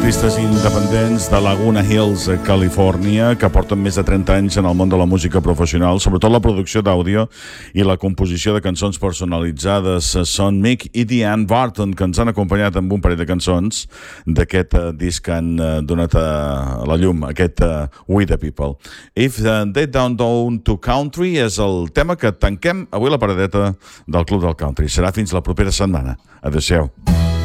artistes independents de Laguna Hills, Califòrnia, que porten més de 30 anys en el món de la música professional, sobretot la producció d'àudio i la composició de cançons personalitzades. Són Mick i Diane Barton, que ens han acompanyat amb un parell de cançons d'aquest disc que han donat a la llum, aquest We the People. If They Don't Go to Country és el tema que tanquem avui la paradeta del Club del Country. Serà fins la propera setmana. Adéu-siau.